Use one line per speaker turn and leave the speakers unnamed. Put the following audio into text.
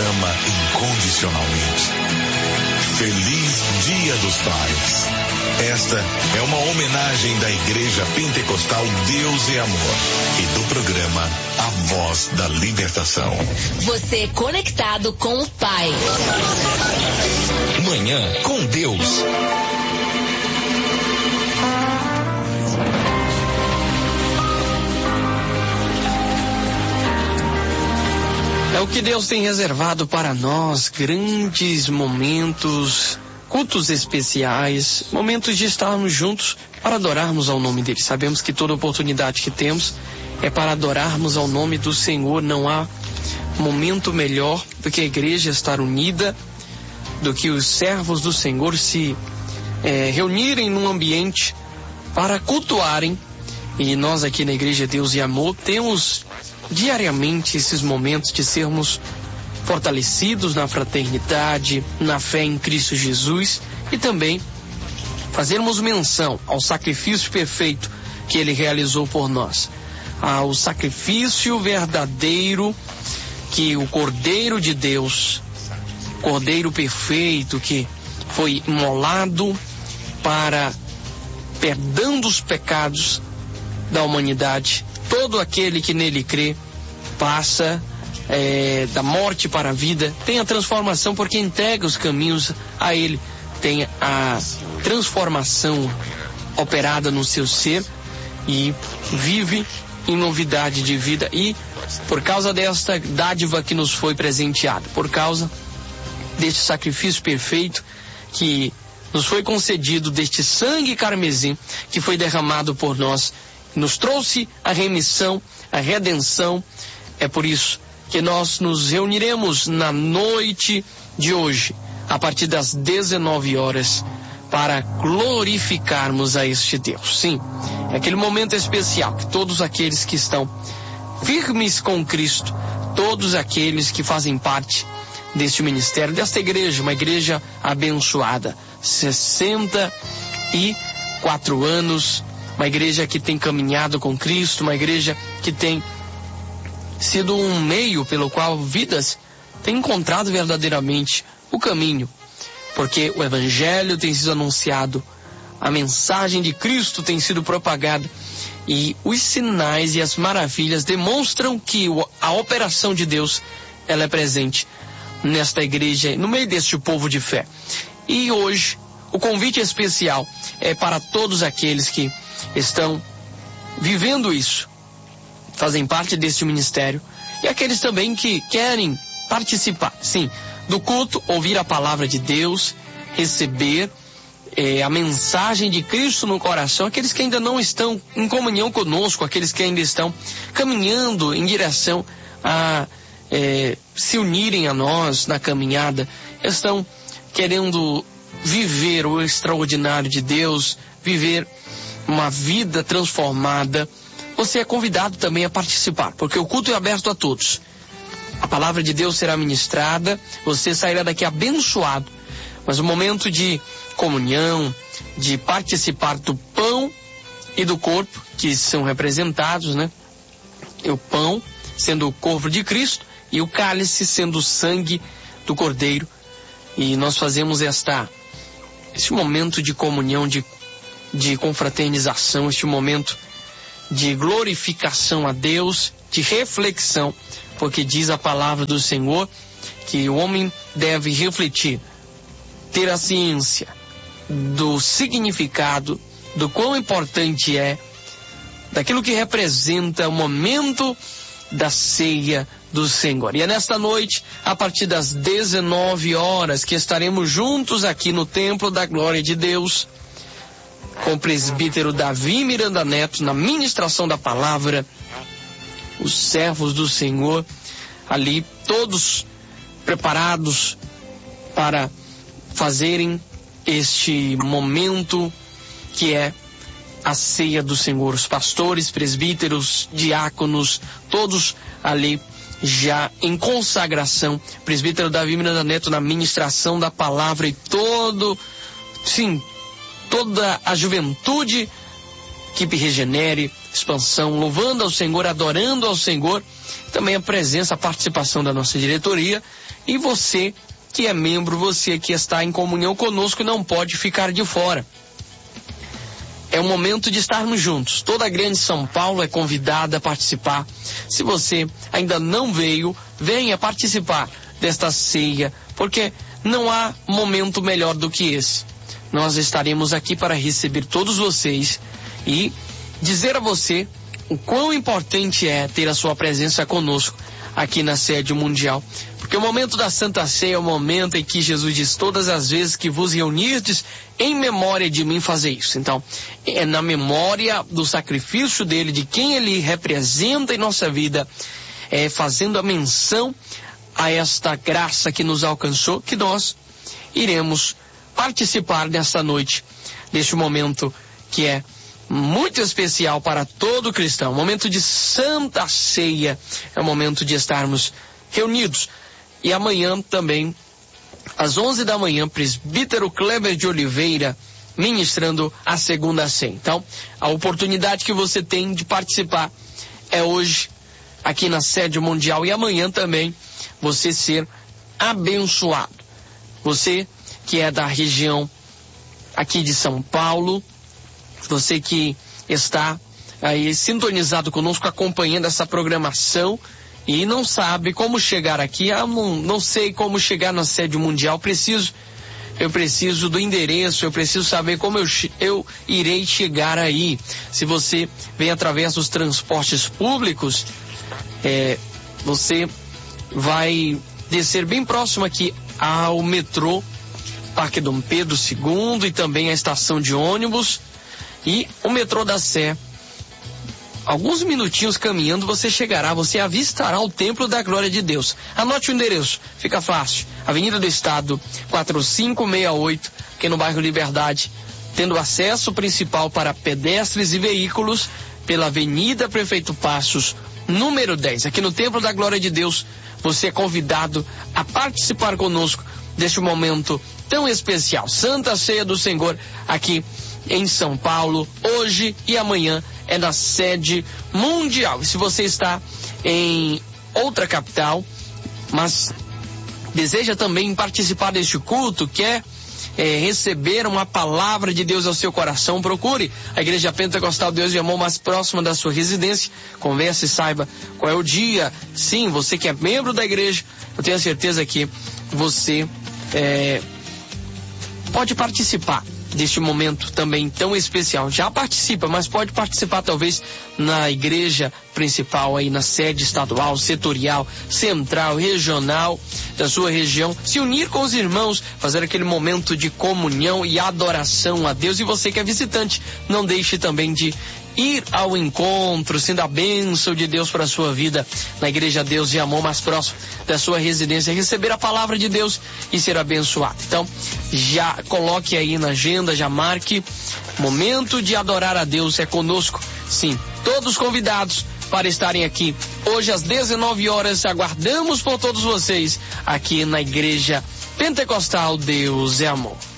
ama incondicionalmente. Feliz Dia dos Pais. Esta é uma homenagem da Igreja Pentecostal Deus e Amor e do programa A Voz da Libertação.
Você conectado com o Pai.
Manhã com Deus.
É o que Deus tem reservado para nós, grandes momentos, cultos especiais, momentos de estarmos juntos para adorarmos ao nome dele. Sabemos que toda oportunidade que temos é para adorarmos ao nome do Senhor. Não há momento melhor do que a igreja estar unida, do que os servos do Senhor se reunirem num ambiente para cultuarem. E nós aqui na Igreja Deus e Amor temos diariamente esses momentos de sermos fortalecidos na fraternidade, na fé em Cristo Jesus e também fazermos menção ao sacrifício perfeito que ele realizou por nós, ao sacrifício verdadeiro que o Cordeiro de Deus, Cordeiro perfeito que foi imolado para perdão dos pecados da humanidade. Todo aquele que nele crê passa da morte para a vida, tem a transformação porque entrega os caminhos a ele, tem a transformação operada no seu ser e vive em novidade de vida. E por causa desta dádiva que nos foi presenteada, por causa deste sacrifício perfeito que nos foi concedido, deste sangue carmesim que foi derramado por nós, nos trouxe a remissão, a redenção. É por isso que nós nos reuniremos na noite de hoje, a partir das 19 horas, para glorificarmos a este Deus. Sim, é aquele momento especial que todos aqueles que estão firmes com Cristo, todos aqueles que fazem parte deste ministério, desta igreja, uma igreja abençoada, 64 anos, uma igreja que tem caminhado com Cristo, uma igreja que tem sido um meio pelo qual vidas têm encontrado verdadeiramente o caminho, porque o Evangelho tem sido anunciado, a mensagem de Cristo tem sido propagada e os sinais e as maravilhas demonstram que a operação de Deus, ela é presente nesta igreja, no meio deste povo de fé. E hoje o convite especial é para todos aqueles que estão vivendo isso, fazem parte deste ministério, e aqueles também que querem participar, sim, do culto, ouvir a palavra de Deus, receber a mensagem de Cristo no coração, aqueles que ainda não estão em comunhão conosco, aqueles que ainda estão caminhando em direção a se unirem a nós na caminhada, estão querendo viver o extraordinário de Deus, viver uma vida transformada. Você é convidado também a participar, porque o culto é aberto a todos. A palavra de Deus será ministrada, você sairá daqui abençoado, mas o momento de comunhão, de participar do pão e do corpo, que são representados, né? E o pão sendo o corpo de Cristo e o cálice sendo o sangue do Cordeiro. E nós fazemos este momento de comunhão, de confraternização, este momento de glorificação a Deus, de reflexão, porque diz a palavra do Senhor que o homem deve refletir, ter a ciência do significado, do quão importante é, daquilo que representa o momento da ceia do Senhor. E é nesta noite, a partir das 19 horas, que estaremos juntos aqui no Templo da Glória de Deus, com o presbítero Davi Miranda Neto, na ministração da palavra, os servos do Senhor ali, todos preparados para fazerem este momento que é a ceia do Senhor. Os pastores, presbíteros, diáconos, todos ali já em consagração. Presbítero Davi Miranda Neto na ministração da palavra e toda a juventude equipe Regenere, Expansão, louvando ao Senhor, adorando ao Senhor, também a presença, a participação da nossa diretoria, e você que é membro, você que está em comunhão conosco, não pode ficar de fora. É o momento de estarmos juntos. Toda a Grande São Paulo é convidada a participar. Se você ainda não veio, venha participar desta ceia, porque não há momento melhor do que esse. Nós estaremos aqui para receber todos vocês e dizer a você o quão importante é ter a sua presença conosco aqui na sede mundial. Porque o momento da Santa Ceia é o momento em que Jesus diz: todas as vezes que vos reunirdes em memória de mim, fazer isso. Então, é na memória do sacrifício dele, de quem ele representa em nossa vida, fazendo a menção a esta graça que nos alcançou, que nós iremos participar nesta noite, deste momento que é muito especial para todo cristão. O momento de Santa Ceia é o momento de estarmos reunidos. E amanhã também, às 11 da manhã, presbítero Kleber de Oliveira ministrando a segunda ceia. Então, a oportunidade que você tem de participar é hoje aqui na sede mundial, e amanhã também você ser abençoado. Você que é da região aqui de São Paulo, você que está aí sintonizado conosco, acompanhando essa programação e não sabe como chegar aqui, não sei como chegar na sede mundial, eu preciso do endereço, eu preciso saber como eu irei chegar aí. Se você vem através dos transportes públicos, você vai descer bem próximo aqui ao metrô Parque Dom Pedro II e também a estação de ônibus e o metrô da Sé. Alguns minutinhos caminhando você chegará, você avistará o Templo da Glória de Deus. Anote o endereço, fica fácil. Avenida do Estado, 4568, aqui no bairro Liberdade, tendo acesso principal para pedestres e veículos pela Avenida Prefeito Passos, número 10. Aqui no Templo da Glória de Deus, você é convidado a participar conosco deste momento tão especial. Santa Ceia do Senhor aqui em São Paulo, hoje e amanhã é na sede mundial. E se você está em outra capital, mas deseja também participar deste culto, quer receber uma palavra de Deus ao seu coração, procure a Igreja Pentecostal Deus e Amor mais próxima da sua residência, converse e saiba qual é o dia. Sim, você que é membro da igreja, eu tenho a certeza que você pode participar deste momento também tão especial. Já participa, mas pode participar talvez na igreja principal, aí na sede estadual, setorial, central, regional da sua região, se unir com os irmãos, fazer aquele momento de comunhão e adoração a Deus. E você que é visitante, não deixe também de ir ao encontro, sendo a bênção de Deus para a sua vida na Igreja Deus e Amor mais próximo da sua residência, receber a palavra de Deus e ser abençoado. Então, já coloque aí na agenda, já marque, momento de adorar a Deus é conosco. Sim, todos convidados para estarem aqui hoje às 19 horas, aguardamos por todos vocês aqui na Igreja Pentecostal Deus é Amor.